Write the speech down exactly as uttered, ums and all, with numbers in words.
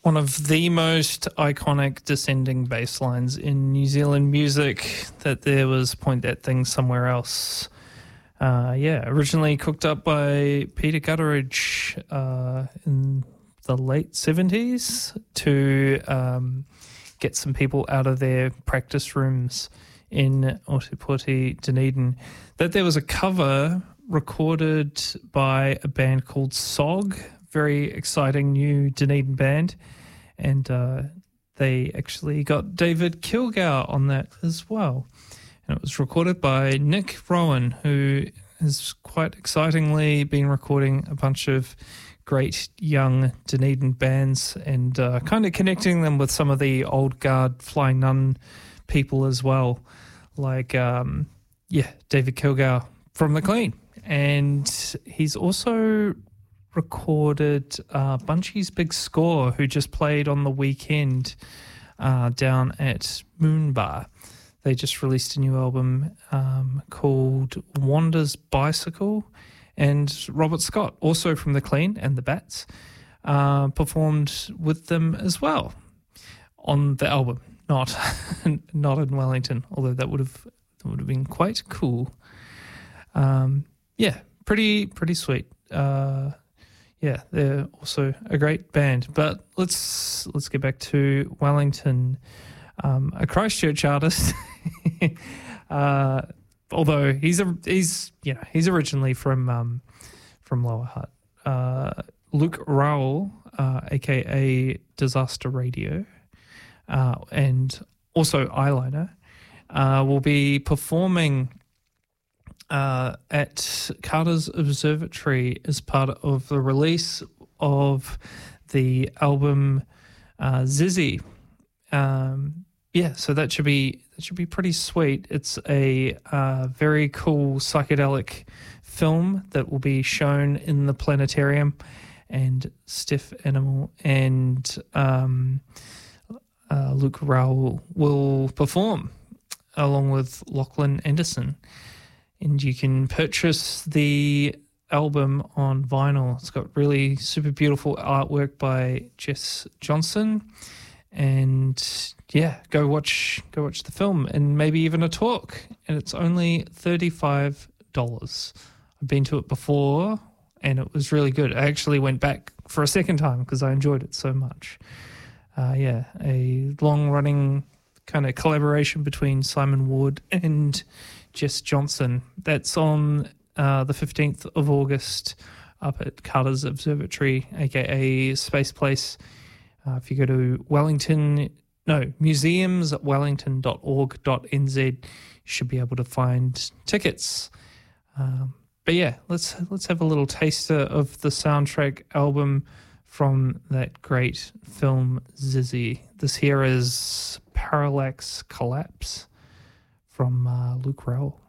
one of the most iconic descending bass lines in New Zealand music, that there was Point That Thing Somewhere Else. Uh, yeah, originally cooked up by Peter Gutteridge uh, in the late seventies to um, get some people out of their practice rooms in Ōtepoti, Dunedin. That there was a cover recorded by a band called S O G, very exciting new Dunedin band, and uh, they actually got David Kilgour on that as well. And it was recorded by Nick Rowan, who has quite excitingly been recording a bunch of great young Dunedin bands and uh, kind of connecting them with some of the old guard Flying Nun people as well, like, um, yeah, David Kilgour from The Clean. And he's also recorded uh, Bunchy's Big Score, who just played on the weekend uh, down at Moon Bar. They just released a new album um, called Wander's Bicycle, and Robert Scott, also from The Clean and the Bats, uh, performed with them as well on the album. Not, not in Wellington, although that would have that would have been quite cool. Um, yeah, pretty pretty sweet. Uh, yeah, they're also a great band. But let's let's get back to Wellington. Um, a Christchurch artist, uh, although he's a he's you know he's originally from um, from Lower Hutt. Uh, Luke Rowell, uh, aka Disaster Radio, uh, and also Eyeliner, uh, will be performing uh, at Carter's Observatory as part of the release of the album uh, Zizzy. Um, yeah, so that should be that should be pretty sweet. It's a uh, very cool psychedelic film that will be shown in the planetarium, and Steph Animal and um, uh, Luke Rowell will perform along with Lachlan Anderson, and you can purchase the album on vinyl. It's got really super beautiful artwork by Jess Johnson. And yeah, go watch go watch the film and maybe even a talk. And it's only thirty-five dollars. I've been to it before and it was really good. I actually went back for a second time because I enjoyed it so much. Uh, yeah, a long-running kind of collaboration between Simon Ward and Jess Johnson. That's on uh, the fifteenth of August up at Carter's Observatory, aka Space Place. Uh, if you go to Wellington, no, museums at wellington dot org dot n z, you should be able to find tickets. Um, but yeah, let's let's have a little taster of the soundtrack album from that great film Zizzy. This here is Parallax Collapse from uh, Luke Rowell.